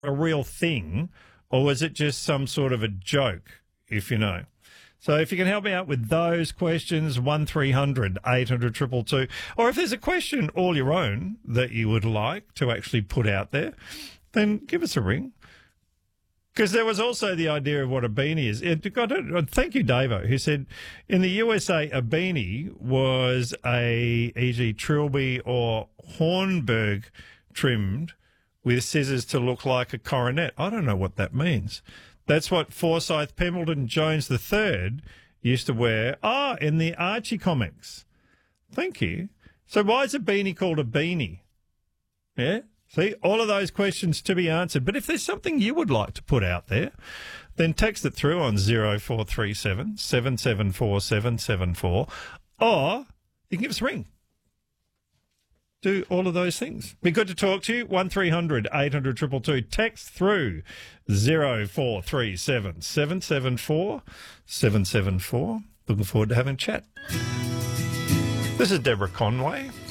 a real thing, or was it just some sort of a joke, if you know? So if you can help me out with those questions, 1300 800 222, or if there's a question all your own that you would like to actually put out there, then give us a ring. Because there was also the idea of what a beanie is. Thank you, Davo, who said in the USA a beanie was a e.g. trilby or Hornberg trimmed with scissors to look like a coronet. I don't know what that means. That's what Forsyth Pemberton Jones III used to wear. In the Archie comics. Thank you. So why is a beanie called a beanie? Yeah? See, all of those questions to be answered. But if there's something you would like to put out there, then text it through on 0437 774 774, or you can give us a ring. Do all of those things. Be good to talk to you. 1300 800 222. Text through 0437 774 774. Looking forward to having a chat. This is Deborah Conway.